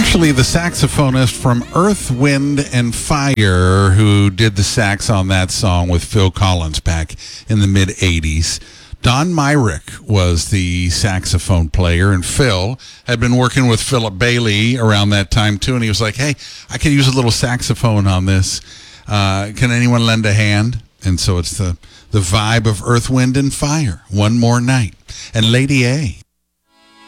actually the saxophonist from Earth, Wind, and Fire who did the sax on that song with Phil Collins back in the mid-'80s. Don Myrick was the saxophone player, and Phil had been working with Philip Bailey around that time too, and he was like, hey, I could use a little saxophone on this. Can anyone lend a hand? And so it's the vibe of Earth, Wind, and Fire, One More Night. And Lady A.